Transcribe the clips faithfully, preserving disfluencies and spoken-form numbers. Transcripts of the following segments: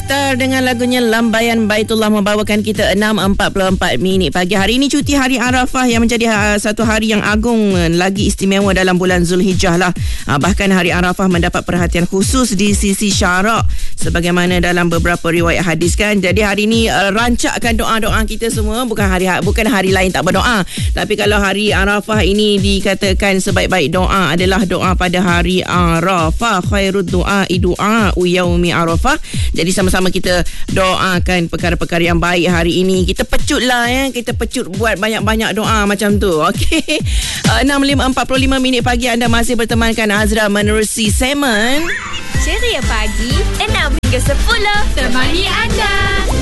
Star dengan lagunya Lambaian Baitullah membawakan kita enam empat puluh empat minit pagi. Hari ini cuti Hari Arafah yang menjadi uh, satu hari yang agung lagi istimewa dalam bulan Zulhijjah lah. Uh, bahkan Hari Arafah mendapat perhatian khusus di sisi syarak sebagaimana dalam beberapa riwayat hadis kan. Jadi hari ini uh, rancakkan doa-doa kita semua, bukan hari bukan hari lain tak berdoa. Tapi kalau Hari Arafah ini dikatakan sebaik-baik doa adalah doa pada Hari Arafah. Khairud du'a du'a yaumi Arafah. Jadi sama-sama kita doakan perkara-perkara yang baik hari ini. Kita pecut lah ya. Kita pecut buat banyak-banyak doa macam tu. Okey. Uh, enam empat puluh lima minit pagi anda masih bertemankan Azra menerusi segmen Ceria Pagi enam hingga sepuluh. Temani anda.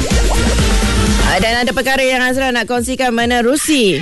Uh, dan ada perkara yang Azra nak kongsikan menerusi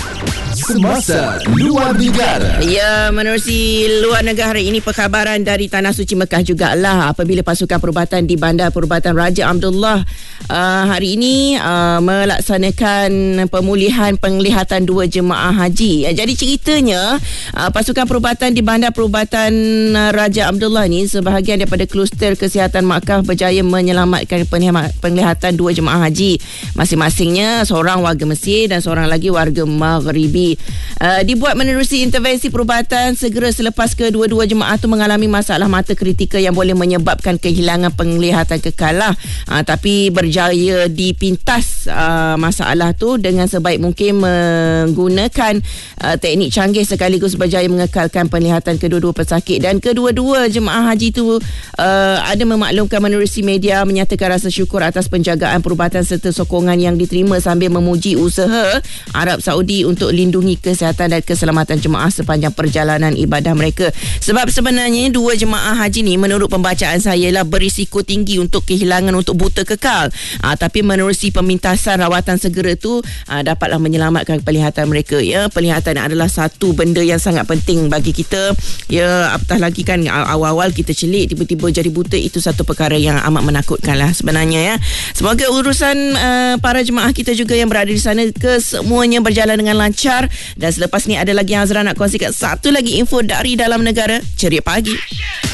Semasa Luar Negara. Ya, menerusi luar negara ini perkabaran dari Tanah Suci Mekah jugalah apabila pasukan perubatan di Bandar Perubatan Raja Abdullah uh, hari ini uh, melaksanakan pemulihan penglihatan dua jemaah haji. Uh, jadi ceritanya uh, pasukan perubatan di Bandar Perubatan Raja Abdullah ni sebahagian daripada kluster kesihatan Makkah berjaya menyelamatkan penglihatan dua jemaah haji. Masing-masingnya seorang warga Mesir dan seorang lagi warga Maghribi. Uh, dibuat menerusi intervensi perubatan segera selepas kedua-dua jemaah itu mengalami masalah mata kritikal yang boleh menyebabkan kehilangan penglihatan kekal lah. Uh, tapi berjaya dipintas uh, masalah tu dengan sebaik mungkin menggunakan uh, teknik canggih sekaligus berjaya mengekalkan penglihatan kedua-dua pesakit. Dan kedua-dua jemaah haji tu uh, ada memaklumkan menerusi media menyatakan rasa syukur atas penjagaan perubatan serta sokongan yang diterima sambil memuji usaha Arab Saudi untuk lindungi kesihatan dan keselamatan jemaah sepanjang perjalanan ibadah mereka. Sebab sebenarnya dua jemaah haji ni menurut pembacaan saya lah berisiko tinggi untuk kehilangan untuk buta kekal. Aa, tapi menerusi pemintasan rawatan segera tu aa, dapatlah menyelamatkan penglihatan mereka. Ya, penglihatan adalah satu benda yang sangat penting bagi kita. Ya, apatah lagi kan awal-awal kita celik tiba-tiba jadi buta, itu satu perkara yang amat menakutkan lah sebenarnya ya. Semoga urusan uh, para jemaah kita juga yang berada di sana kesemuanya berjalan dengan lancar. Dan selepas ni ada lagi yang Azra nak kongsikan satu lagi info dari dalam negara. Ceria Pagi.